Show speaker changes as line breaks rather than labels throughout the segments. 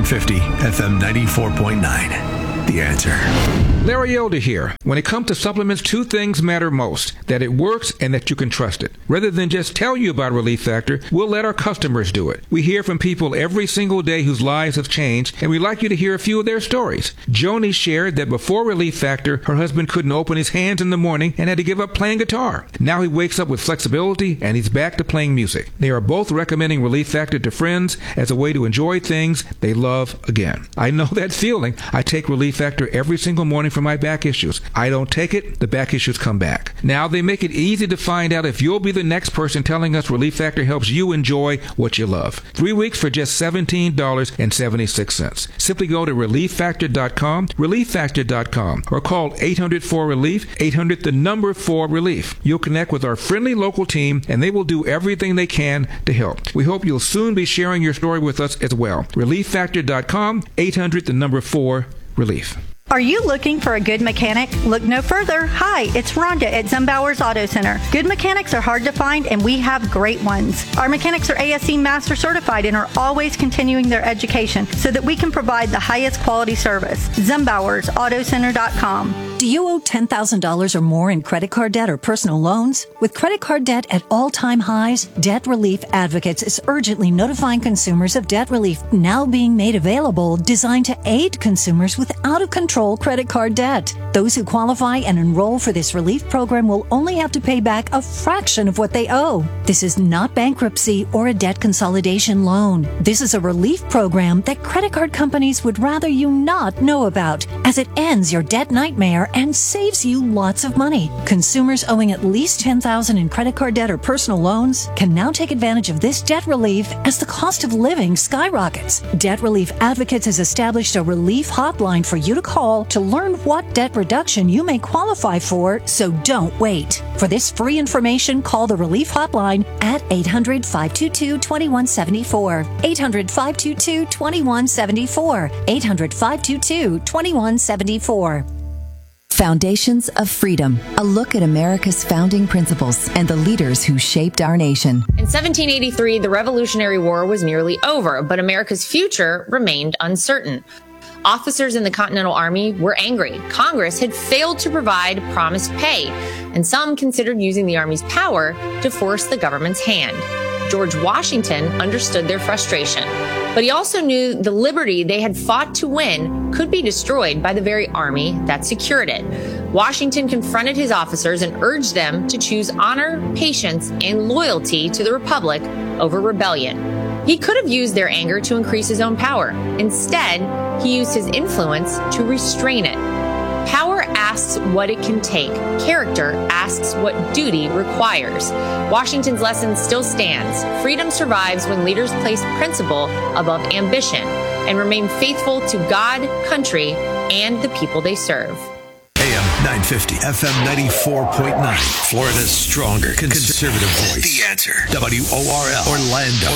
950 FM 94.9. The Answer.
Larry Elder here. When it comes to supplements, two things matter most: that it works and that you can trust it. Rather than just tell you about Relief Factor, we'll let our customers do it. We hear from people every single day whose lives have changed, and we'd like you to hear a few of their stories. Joni shared that before Relief Factor, her husband couldn't open his hands in the morning and had to give up playing guitar. Now he wakes up with flexibility and he's back to playing music. They are both recommending Relief Factor to friends as a way to enjoy things they love again. I know that feeling. I take Relief Factor every single morning for my back issues. I don't take it, the back issues come back. Now they make it easy to find out if you'll be the next person telling us Relief Factor helps you enjoy what you love. 3 weeks for just $17.76. Simply go to ReliefFactor.com, ReliefFactor.com, or call 800-4RELIEF, 800-4RELIEF. You'll connect with our friendly local team, and they will do everything they can to help. We hope you'll soon be sharing your story with us as well. ReliefFactor.com, 800-4RELIEF.
Are you looking for a good mechanic? Look no further. Hi, it's Rhonda at Zumbauer's Auto Center. Good mechanics are hard to find, and we have great ones. Our mechanics are ASE Master Certified and are always continuing their education so that we can provide the highest quality service. ZumbauersAutoCenter.com.
Do you owe $10,000 or more in credit card debt or personal loans? With credit card debt at all-time highs, Debt Relief Advocates is urgently notifying consumers of debt relief now being made available, designed to aid consumers with out-of-control credit card debt. Those who qualify and enroll for this relief program will only have to pay back a fraction of what they owe. This is not bankruptcy or a debt consolidation loan. This is a relief program that credit card companies would rather you not know about, as it ends your debt nightmare and saves you lots of money. Consumers owing at least $10,000 in credit card debt or personal loans can now take advantage of this debt relief as the cost of living skyrockets. Debt Relief Advocates has established a relief hotline for you to call to learn what debt reduction you may qualify for, so don't wait. For this free information, call the relief hotline at 800-522-2174. 800-522-2174. 800-522-2174.
Foundations of Freedom, a look at America's founding principles and the leaders who shaped our nation.
In 1783, the Revolutionary War was nearly over, but America's future remained uncertain. Officers in the Continental Army were angry. Congress had failed to provide promised pay, and some considered using the Army's power to force the government's hand. George Washington understood their frustration, but he also knew the liberty they had fought to win could be destroyed by the very army that secured it. Washington confronted his officers and urged them to choose honor, patience, and loyalty to the Republic over rebellion. He could have used their anger to increase his own power. Instead, he used his influence to restrain it. Power asks what it can take. Character asks what duty requires. Washington's lesson still stands. Freedom survives when leaders place principle above ambition and remain faithful to God, country, and the people they serve.
AM 950, FM 94.9. Florida's stronger conservative voice. The Answer. WORL. Orlando.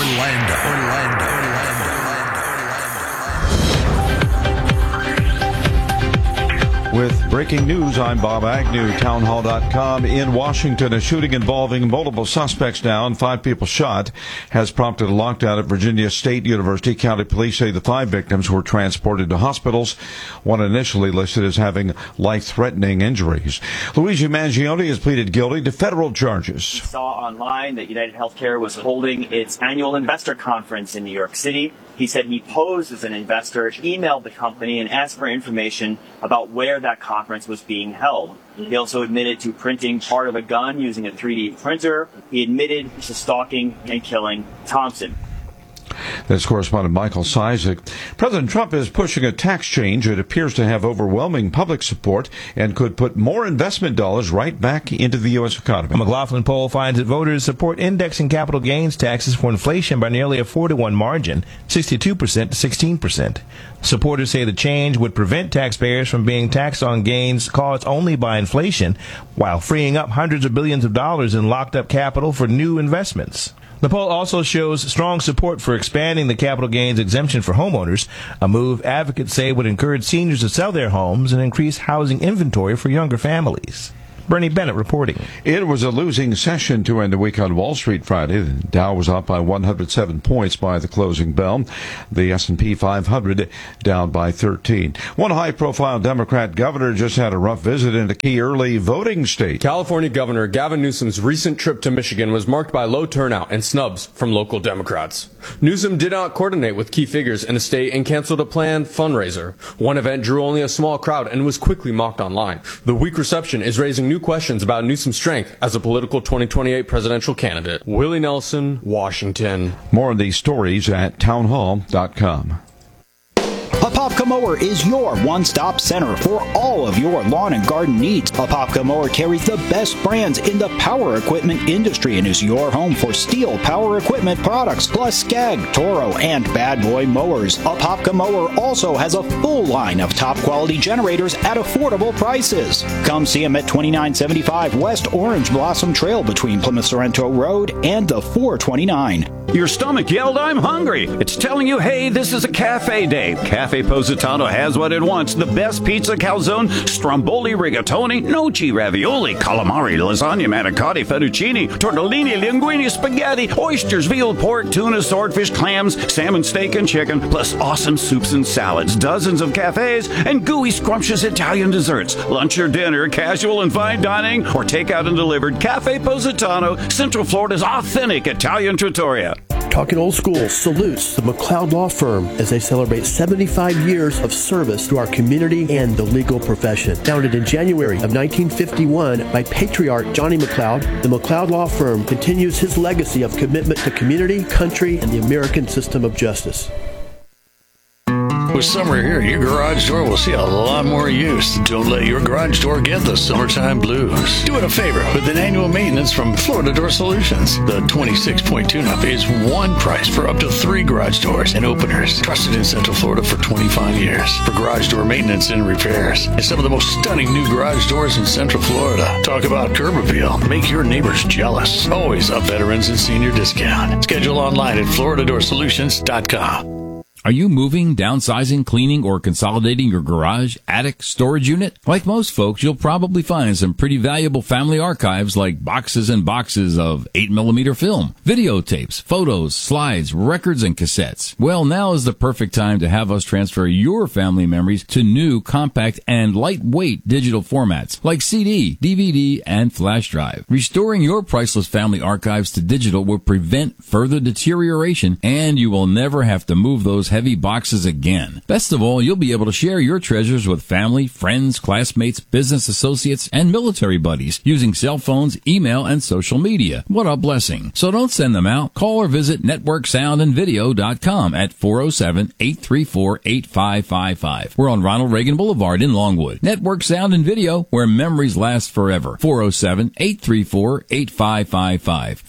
With breaking news, I'm Bob Agnew, townhall.com. In Washington, a shooting involving multiple suspects down, 5 people shot, has prompted a lockdown at Virginia State University. County police say the 5 victims were transported to hospitals, one initially listed as having life-threatening injuries. Luigi Mangione has pleaded guilty to federal charges.
We saw online that United Healthcare was holding its annual investor conference in New York City. He said he posed as an investor, emailed the company, and asked for information about where that conference was being held. He also admitted to printing part of a gun using a 3D printer. He admitted to stalking and killing Thompson.
That's correspondent Michael Cizik. President Trump is pushing a tax change that appears to have overwhelming public support and could put more investment dollars right back into the U.S. economy.
A McLaughlin poll finds that voters support indexing capital gains taxes for inflation by nearly a 4-to-1 margin, 62% to 16%. Supporters say the change would prevent taxpayers from being taxed on gains caused only by inflation, while freeing up hundreds of billions of dollars in locked-up capital for new investments. The poll also shows strong support for expanding the capital gains exemption for homeowners, a move advocates say would encourage seniors to sell their homes and increase housing inventory for younger families. Bernie Bennett reporting.
It was a losing session to end the week on Wall Street Friday. The Dow was up by 107 points by the closing bell. The S&P 500 down by 13. One high-profile Democrat governor just had a rough visit in a key early voting state.
California Governor Gavin Newsom's recent trip to Michigan was marked by low turnout and snubs from local Democrats. Newsom did not coordinate with key figures in the state and canceled a planned fundraiser. One event drew only a small crowd and was quickly mocked online. The weak reception is raising new questions about Newsom's strength as a political 2028 presidential candidate. Willie Nelson, Washington.
More of these stories at townhall.com.
Apopka Mower is your one-stop center for all of your lawn and garden needs. Apopka Mower carries the best brands in the power equipment industry and is your home for Steel power equipment products, plus Skag, Toro, and Bad Boy mowers. Apopka Mower also has a full line of top-quality generators at affordable prices. Come see them at 2975 West Orange Blossom Trail between Plymouth Sorrento Road and the 429.
Your stomach yelled, "I'm hungry." It's telling you, hey, this is a cafe day. Cafe Positano has what it wants. The best pizza, calzone, stromboli, rigatoni, gnocchi, ravioli, calamari, lasagna, manicotti, fettuccine, tortellini, linguine, spaghetti, oysters, veal, pork, tuna, swordfish, clams, salmon, steak, and chicken, plus awesome soups and salads, dozens of cafes, and gooey, scrumptious Italian desserts. Lunch or dinner, casual and fine dining, or takeout and delivered. Cafe Positano, Central Florida's authentic Italian trattoria.
Talking Old School salutes the McLeod Law Firm as they celebrate 75 years of service to our community and the legal profession. Founded in January of 1951 by patriarch Johnny McLeod, the McLeod Law Firm continues his legacy of commitment to community, country, and the American system of justice.
With summer here, your garage door will see a lot more use. Don't let your garage door get the summertime blues. Do it a favor with an annual maintenance from Florida Door Solutions. The 26-point tune-up is one price for up to 3 garage doors and openers. Trusted in Central Florida for 25 years. For garage door maintenance and repairs. And some of the most stunning new garage doors in Central Florida. Talk about curb appeal. Make your neighbors jealous. Always a veterans and senior discount. Schedule online at FloridaDoorSolutions.com.
Are you moving, downsizing, cleaning, or consolidating your garage, attic, storage unit? Like most folks, you'll probably find some pretty valuable family archives like boxes and boxes of 8mm film, videotapes, photos, slides, records, and cassettes. Well, now is the perfect time to have us transfer your family memories to new, compact, and lightweight digital formats like CD, DVD, and flash drive. Restoring your priceless family archives to digital will prevent further deterioration, and you will never have to move those heavy boxes again. Best of all, you'll be able to share your treasures with family, friends, classmates, business associates, and military buddies using cell phones, email, and social media. What a blessing. So don't send them out. Call or visit networksoundandvideo.com at 407-834-8555. We're on Ronald Reagan Boulevard in Longwood. Network Sound and Video, where memories last forever. 407-834-8555.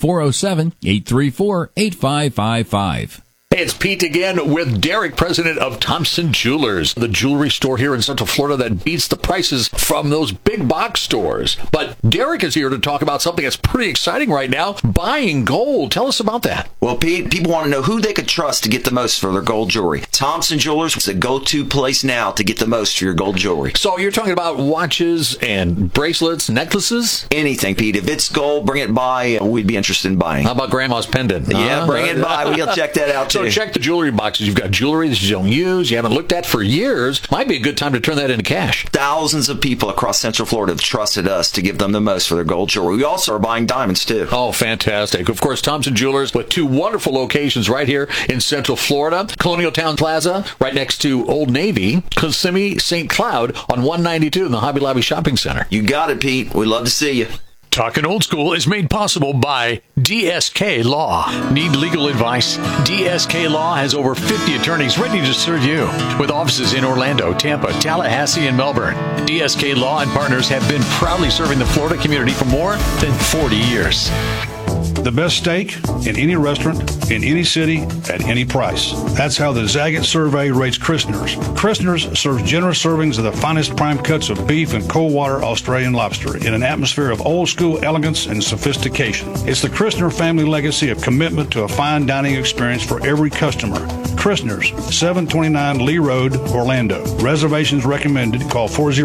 407-834-8555.
Hey, it's Pete again with Derek, president of Thompson Jewelers, the jewelry store here in Central Florida that beats the prices from those big box stores. But Derek is here to talk about something that's pretty exciting right now, buying gold. Tell us about that.
Well, Pete, people want to know who they could trust to get the most for their gold jewelry. Thompson Jewelers is a go-to place now to get the most for your gold jewelry.
So you're talking about watches and bracelets, necklaces?
Anything, Pete. If it's gold, bring it by. We'd be interested in buying.
How about Grandma's pendant?
Yeah, bring it by. We'll check that out, too.
So check the jewelry boxes. You've got jewelry that you don't use, you haven't looked at for years. Might be a good time to turn that into cash.
Thousands of people across Central Florida have trusted us to give them the most for their gold jewelry. We also are buying diamonds, too.
Oh, fantastic. Of course, Thompson Jewelers with 2 wonderful locations right here in Central Florida. Colonial Town Plaza, right next to Old Navy. Kissimmee, St. Cloud on 192 in the Hobby Lobby Shopping Center.
You got it, Pete. We'd love to see you.
Talking Old School is made possible by DSK Law. Need legal advice? DSK Law has over 50 attorneys ready to serve you. With offices in Orlando, Tampa, Tallahassee, and Melbourne, DSK Law and partners have been proudly serving the Florida community for more than 40 years.
The best steak in any restaurant, in any city, at any price. That's how the Zagat survey rates Christner's. Christner's serves generous servings of the finest prime cuts of beef and cold water Australian lobster in an atmosphere of old school elegance and sophistication. It's the Christner family legacy of commitment to a fine dining experience for every customer. Christner's, 729 Lee Road, Orlando. Reservations recommended. Call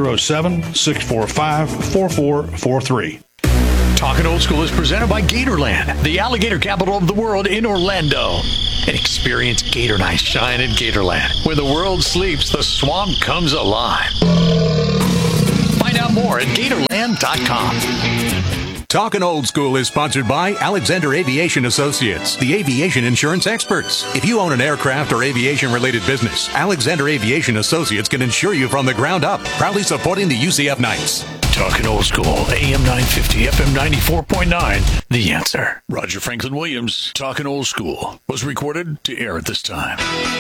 407-645-4443.
Talking Old School is presented by Gatorland, the alligator capital of the world in Orlando. And experience Gator Night shine in Gatorland. Where the world sleeps, the swamp comes alive. Find out more at Gatorland.com.
Talkin' Old School is sponsored by Alexander Aviation Associates, the aviation insurance experts. If you own an aircraft or aviation-related business, Alexander Aviation Associates can insure you from the ground up, proudly supporting the UCF Knights.
Talking Old School, AM 950, FM 94.9, The Answer. Roger Franklin Williams, Talking Old School, was recorded to air at this time.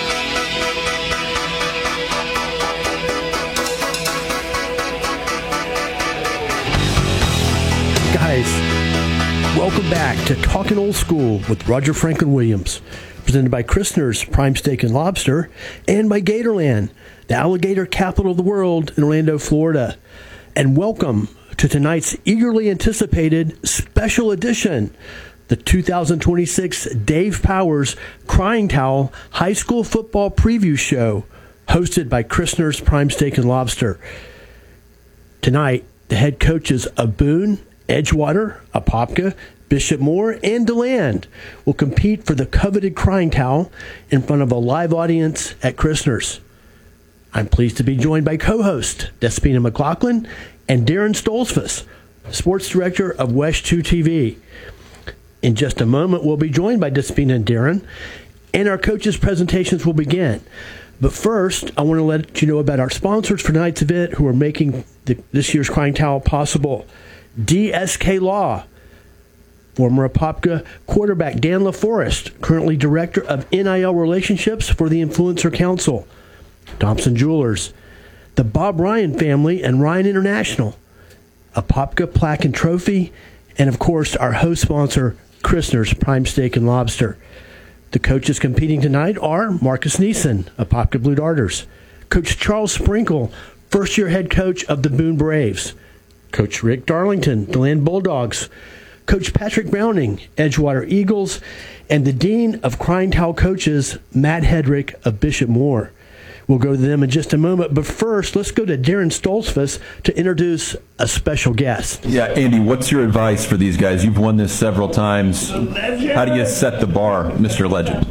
Guys, welcome back to Talking Old School with Roger Franklin Williams, presented by Christner's Prime Steak and Lobster and by Gatorland, the alligator capital of the world in Orlando, Florida. And welcome to tonight's eagerly anticipated special edition, the 2026 Dave Powers Crying Towel High School Football Preview Show, hosted by Christner's Prime Steak and Lobster. Tonight, the head coaches of Boone, Edgewater, Apopka, Bishop Moore, and DeLand will compete for the coveted Crying Towel in front of a live audience at Christner's. I'm pleased to be joined by co-host Despina McLaughlin and Darren Stolzfus, sports director of West 2 TV. In just a moment, we'll be joined by Despina and Darren, and our coaches' presentations will begin. But first, I want to let you know about our sponsors for tonight's event who are making this year's Crying Towel possible. DSK Law. Former Apopka quarterback Dan LaForest, currently director of NIL relationships for the Influencer Council. Thompson Jewelers, the Bob Ryan family and Ryan International, Apopka Plaque and Trophy, and of course our host sponsor, Christner's Prime Steak and Lobster. The coaches competing tonight are Marcus Neeson, Apopka Blue Darters, Coach Charles Sprinkle, first-year head coach of the Boone Braves, Coach Rick Darlington, DeLand Bulldogs, Coach Patrick Browning, Edgewater Eagles, and the Dean of Crying Towel Coaches, Matt Hedrick of Bishop Moore. We'll go to them in just a moment, but first, let's go to Darren Stolzfus to introduce a special guest.
Yeah, Andy, what's your advice for these guys? You've won this several times. How do you set the bar, Mr. Legend?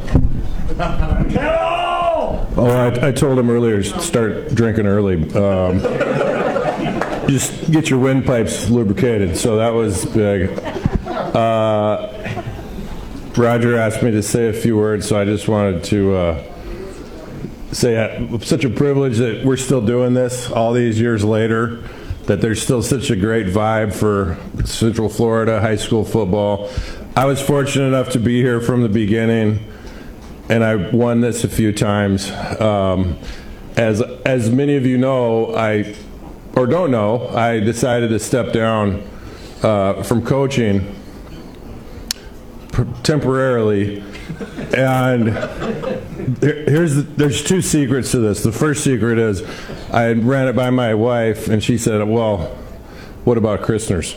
Oh, I told him earlier, start drinking early. Just get your windpipes lubricated, so that was big. Roger asked me to say a few words, so I just wanted to say it's such a privilege that we're still doing this all these years later, that there's still such a great vibe for Central Florida high school football. I was fortunate enough to be here from the beginning, and I won this a few times. As many of you know, or don't know, I decided to step down from coaching temporarily, and there's two secrets to this. The first secret is I ran it by my wife, and she said, well, what about Christner's?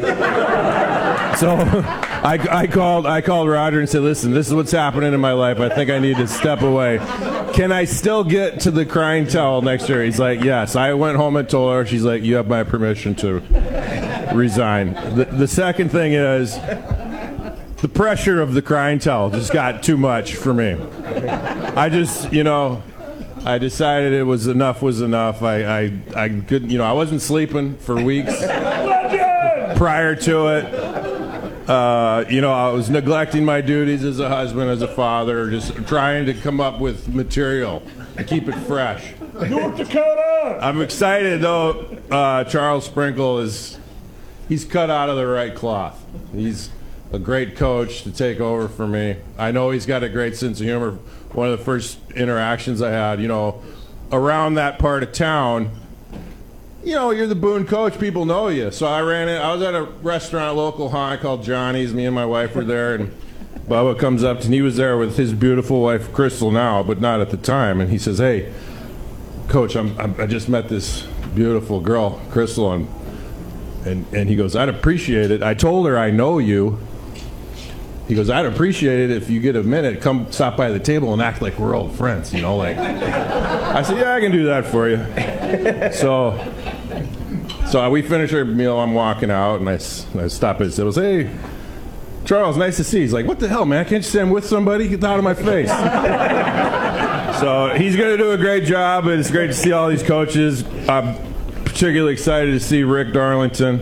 So I called Roger and said, listen, this is what's happening in my life. I think I need to step away. Can I still get to the Crying Towel next year? He's like, yes. I went home and told her. She's like, you have my permission to resign. The second thing is the pressure of the Crying Towel just got too much for me. I decided it was enough was enough. I couldn't, I wasn't sleeping for weeks prior to it. I was neglecting my duties as a husband, as a father, just trying to come up with material to keep it fresh. North Dakota! I'm excited, though. Charles Sprinkle he's cut out of the right cloth. He's a great coach to take over for me. I know he's got a great sense of humor. One of the first interactions I had, around that part of town, you know, you're the Boone coach. People know you. So I ran in. I was at a restaurant, local haunt called Johnny's. Me and my wife were there, and Bubba comes up, and he was there with his beautiful wife, Crystal, now, but not at the time. And he says, "Hey, Coach, I just met this beautiful girl, Crystal, and he goes, I'd appreciate it. I told her I know you. He goes, I'd appreciate it if you get a minute, come stop by the table and act like we're old friends, you know, like." I said, "Yeah, I can do that for you." So we finish our meal. I'm walking out, and I stop at the table. Say, "Hey, Charles, nice to see you." He's like, "What the hell, man? Can't you say I'm with somebody? Get out of my face." So he's going to do a great job, and it's great to see all these coaches. I'm particularly excited to see Rick Darlington.